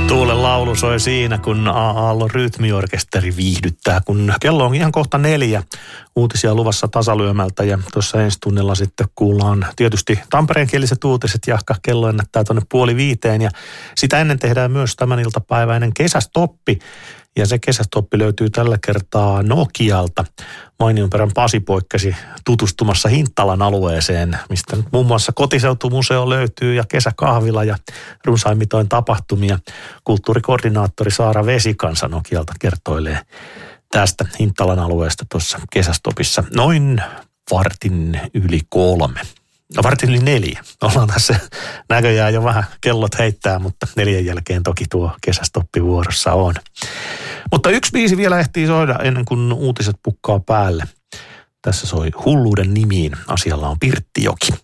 Tuulen laulu soi siinä, kun Aallon rytmiorkesteri viihdyttää, kun kello on ihan kohta 4. Uutisia luvassa tasalyömältä ja tuossa ensi tunnilla sitten kuullaan tietysti tampereenkieliset uutiset ja kello ennättää tuonne 4:30 ja sitä ennen tehdään myös tämän iltapäiväinen kesästoppi. Ja se kesästoppi löytyy tällä kertaa Nokialta. Mainionperän Pasi poikkesi tutustumassa Hintalan alueeseen, mistä nyt muun muassa kotiseutumuseo löytyy ja kesäkahvila ja runsaimmitoin tapahtumia. Kulttuurikoordinaattori Saara Vesikansa Nokialta kertoilee tästä Hintalan alueesta tuossa kesästopissa noin 2:45. 3:45. Ollaan tässä näköjään jo vähän kellot heittää, mutta 4 jälkeen toki tuo kesästoppi vuorossa on. Mutta 1 biisi vielä ehtii soida ennen kuin uutiset pukkaa päälle. Tässä soi Hulluuden nimiin. Asialla on Pirttijoki.